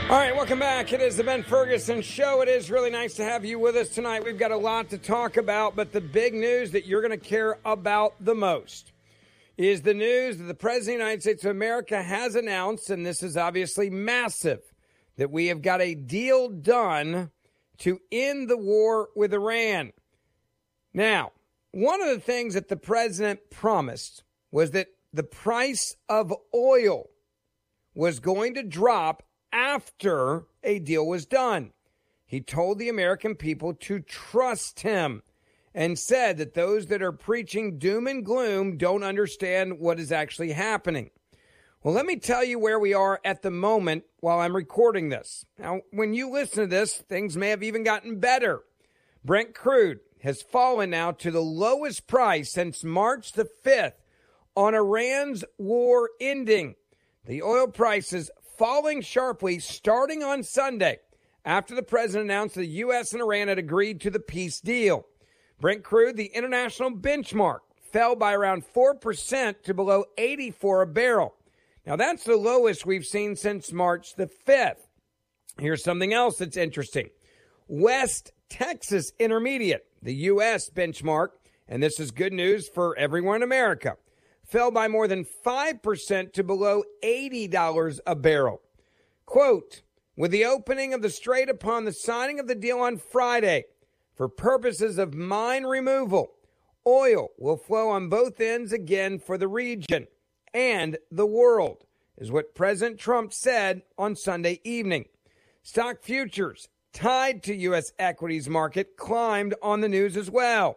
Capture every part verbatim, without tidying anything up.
All right, welcome back. It is the Ben Ferguson Show. It is really nice to have you with us tonight. We've got a lot to talk about, but the big news that you're going to care about the most is the news that the President of the United States of America has announced, and this is obviously massive, that we have got a deal done to end the war with Iran. Now, one of the things that the president promised was that the price of oil was going to drop after a deal was done. He told the American people to trust him and said that those that are preaching doom and gloom don't understand what is actually happening. Well, let me tell you where we are at the moment while I'm recording this. Now, when you listen to this, things may have even gotten better. Brent crude has fallen now to the lowest price since March the fifth on Iran's war ending. The oil prices falling sharply starting on Sunday after the president announced the U S and Iran had agreed to the peace deal. Brent crude, the international benchmark, fell by around four percent to below eighty-four a barrel. Now, that's the lowest we've seen since March the fifth. Here's something else that's interesting. West Texas Intermediate, the U S benchmark, and this is good news for everyone in America, fell by more than five percent to below eighty dollars a barrel. Quote, with the opening of the strait upon the signing of the deal on Friday, for purposes of mine removal, oil will flow on both ends again for the region and the world, is what President Trump said on Sunday evening. Stock futures tied to U S equities market climbed on the news as well.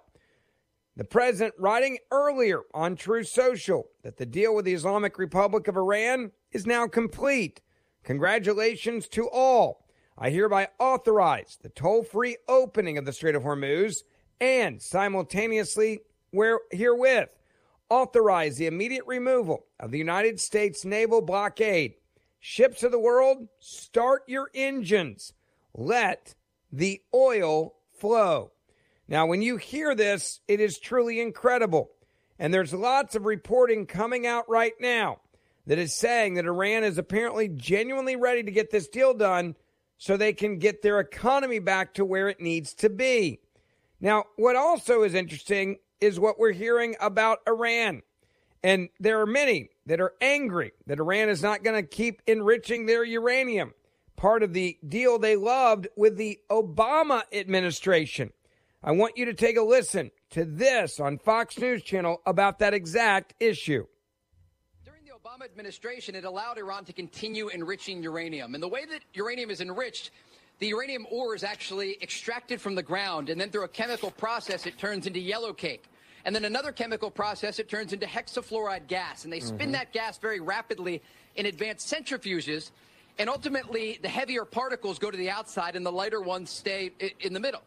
The president writing earlier on Truth Social that the deal with the Islamic Republic of Iran is now complete. Congratulations to all. I hereby authorize the toll-free opening of the Strait of Hormuz and simultaneously where herewith authorize the immediate removal of the United States naval blockade. Ships of the world, start your engines. Let the oil flow. Now, when you hear this, it is truly incredible. And there's lots of reporting coming out right now that is saying that Iran is apparently genuinely ready to get this deal done so they can get their economy back to where it needs to be. Now, what also is interesting is what we're hearing about Iran. And there are many that are angry that Iran is not going to keep enriching their uranium, part of the deal they loved with the Obama administration. I want you to take a listen to this on Fox News Channel about that exact issue. During the Obama administration, it allowed Iran to continue enriching uranium. And the way that uranium is enriched, the uranium ore is actually extracted from the ground, and then through a chemical process, it turns into yellow cake. And then another chemical process, it turns into hexafluoride gas. And they spin mm-hmm. that gas very rapidly in advanced centrifuges. And ultimately, the heavier particles go to the outside, and the lighter ones stay in the middle.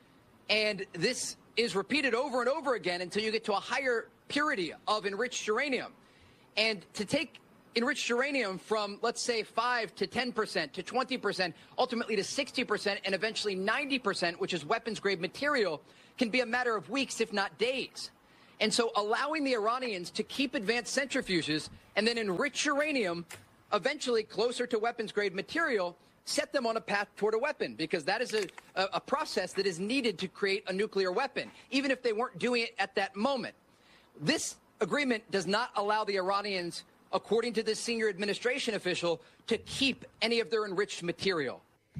And this is repeated over and over again until you get to a higher purity of enriched uranium. And to take enriched uranium from, let's say, five to ten percent to twenty percent, ultimately to sixty percent, and eventually ninety percent, which is weapons-grade material, can be a matter of weeks, if not days. And so allowing the Iranians to keep advanced centrifuges and then enrich uranium, eventually closer to weapons-grade material, set them on a path toward a weapon, because that is a, a, a process that is needed to create a nuclear weapon, even if they weren't doing it at that moment. This agreement does not allow the Iranians, according to this senior administration official, to keep any of their enriched material.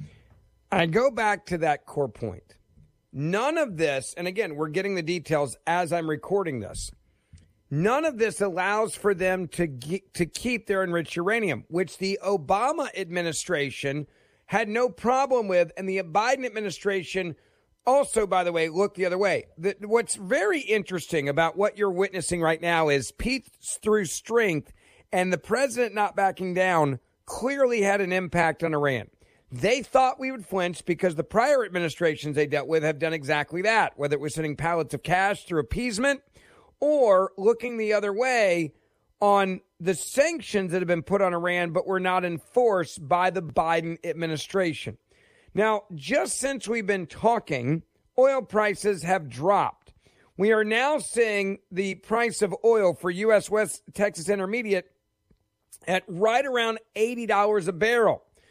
I go back to that core point. None of this, and again, we're getting the details as I'm recording this, none of this allows for them to ge- to keep their enriched uranium, which the Obama administration had no problem with, and the Biden administration also, by the way, looked the other way. The, what's very interesting about what you're witnessing right now is peace through strength, and the president not backing down clearly had an impact on Iran. They thought we would flinch because the prior administrations they dealt with have done exactly that, whether it was sending pallets of cash through appeasement or looking the other way on the sanctions that have been put on Iran but were not enforced by the Biden administration. Now, just since we've been talking, oil prices have dropped. We are now seeing the price of oil for U S West Texas Intermediate at right around eighty dollars a barrel.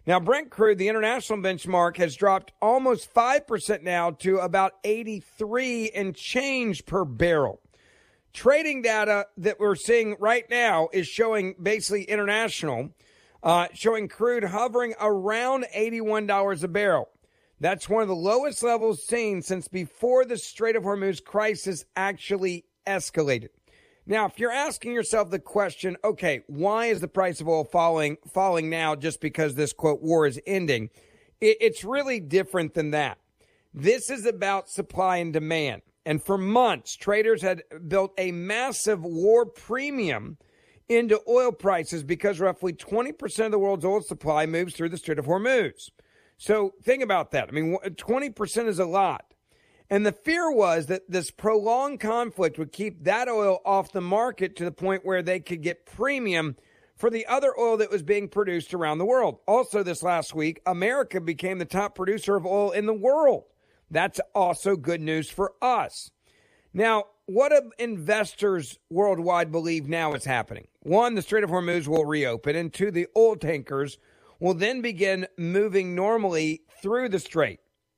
Now, Brent crude, the international benchmark, has dropped almost five percent now to about eighty-three and change per barrel. Trading data that we're seeing right now is showing basically international, uh, showing crude hovering around eighty-one dollars a barrel. That's one of the lowest levels seen since before the Strait of Hormuz crisis actually escalated. Now, if you're asking yourself the question, okay, why is the price of oil falling falling now just because this, quote, war is ending? It, it's really different than that. This is about supply and demand. And for months, traders had built a massive war premium into oil prices because roughly twenty percent of the world's oil supply moves through the Strait of Hormuz. So think about that. I mean, twenty percent is a lot. And the fear was that this prolonged conflict would keep that oil off the market to the point where they could get premium for the other oil that was being produced around the world. Also, this last week, America became the top producer of oil in the world. That's also good news for us. Now, what do investors worldwide believe now is happening? One, the Strait of Hormuz will reopen, and two, the oil tankers will then begin moving normally through the strait.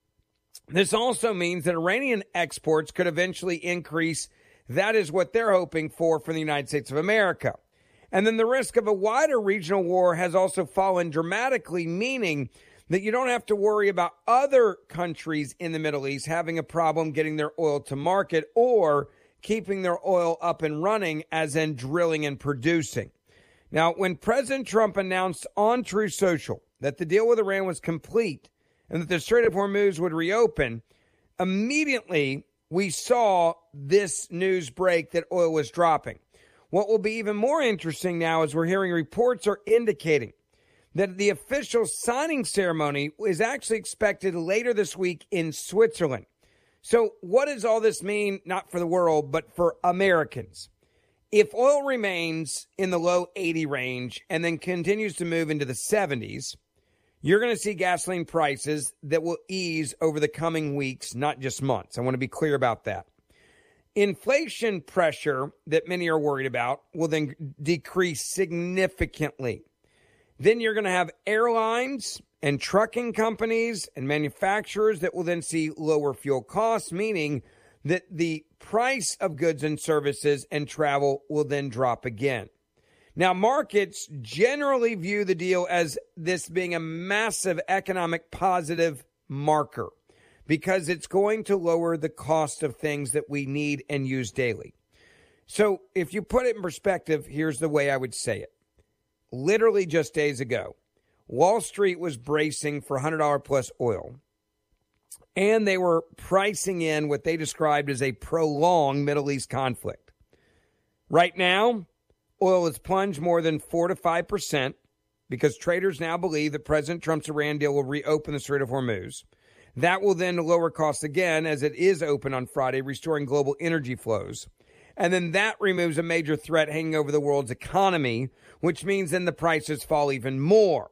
This also means that Iranian exports could eventually increase. That is what they're hoping for for the United States of America. And then the risk of a wider regional war has also fallen dramatically, meaning that you don't have to worry about other countries in the Middle East having a problem getting their oil to market or keeping their oil up and running, as in drilling and producing. Now, when President Trump announced on Truth Social that the deal with Iran was complete and that the Strait of Hormuz would reopen, immediately we saw this news break that oil was dropping. What will be even more interesting now is we're hearing reports are indicating that the official signing ceremony is actually expected later this week in Switzerland. So what does all this mean, not for the world, but for Americans? If oil remains in the low eighty range and then continues to move into the seventies, you're going to see gasoline prices that will ease over the coming weeks, not just months. I want to be clear about that. Inflation pressure that many are worried about will then decrease significantly. Then you're going to have airlines and trucking companies and manufacturers that will then see lower fuel costs, meaning that the price of goods and services and travel will then drop again. Now, markets generally view the deal as this being a massive economic positive marker because it's going to lower the cost of things that we need and use daily. So if you put it in perspective, here's the way I would say it. Literally just days ago, Wall Street was bracing for one hundred dollars plus oil, and they were pricing in what they described as a prolonged Middle East conflict. Right now, oil has plunged more than four to five percent because traders now believe that President Trump's Iran deal will reopen the Strait of Hormuz. That will then lower costs again as it is open on Friday, restoring global energy flows. And then that removes a major threat hanging over the world's economy, which means then the prices fall even more.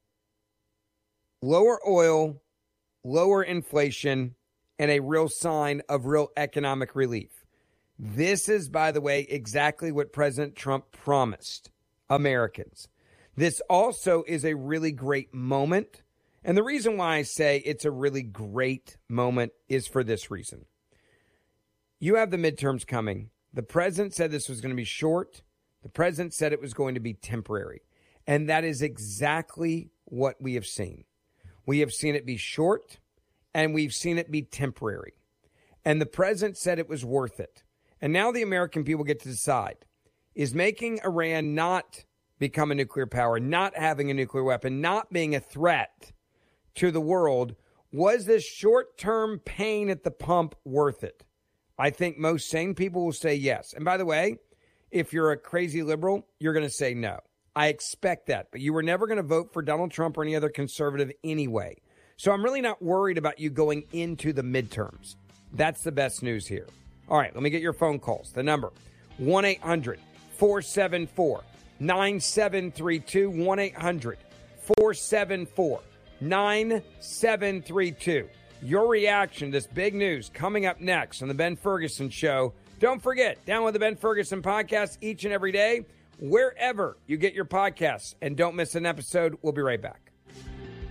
Lower oil, lower inflation, and a real sign of real economic relief. This is, by the way, exactly what President Trump promised Americans. This also is a really great moment. And the reason why I say it's a really great moment is for this reason. You have the midterms coming. The president said this was going to be short. The president said it was going to be temporary. And that is exactly what we have seen. We have seen it be short, and we've seen it be temporary. And the president said it was worth it. And now the American people get to decide. Is making Iran not become a nuclear power, not having a nuclear weapon, not being a threat to the world, was this short-term pain at the pump worth it? I think most sane people will say yes. And by the way, if you're a crazy liberal, you're going to say no. I expect that. But you were never going to vote for Donald Trump or any other conservative anyway. So I'm really not worried about you going into the midterms. That's the best news here. All right, let me get your phone calls. The number, one eight hundred four seven four nine seven three two, one eight hundred four seven four nine seven three two. Your reaction to this big news coming up next on The Ben Ferguson Show. Don't forget, download the Ben Ferguson podcast each and every day, wherever you get your podcasts. And don't miss an episode. We'll be right back.